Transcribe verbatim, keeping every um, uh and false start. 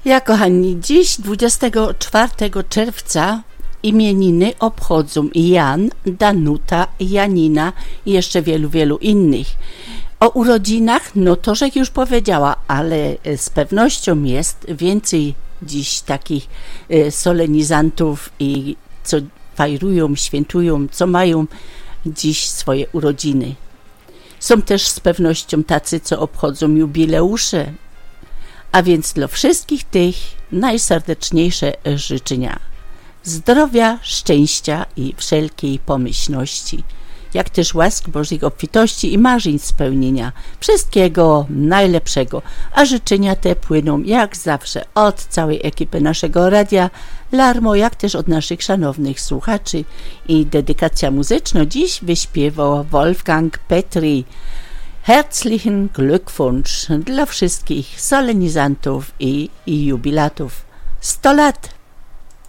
Ja, kochani, dziś dwudziestego czwartego czerwca imieniny obchodzą Jan, Danuta, Janina i jeszcze wielu, wielu innych. O urodzinach, no to żech już powiedziała, ale z pewnością jest więcej dziś takich solenizantów i co fajrują, świętują, co mają dziś swoje urodziny. Są też z pewnością tacy, co obchodzą jubileusze, a więc dla wszystkich tych najserdeczniejsze życzenia zdrowia, szczęścia i wszelkiej pomyślności, jak też łask Bożych obfitości i marzeń spełnienia, wszystkiego najlepszego, a życzenia te płyną jak zawsze od całej ekipy naszego radia Larmo, jak też od naszych szanownych słuchaczy. I dedykacja muzyczna dziś wyśpiewał Wolfgang Petri. Herzlichen Glückwunsch dla wszystkich solenizantów i, i jubilatów. sto lat!